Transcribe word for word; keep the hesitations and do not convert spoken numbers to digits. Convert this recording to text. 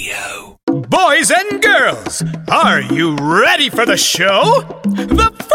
Boys and girls, are you ready for the show? The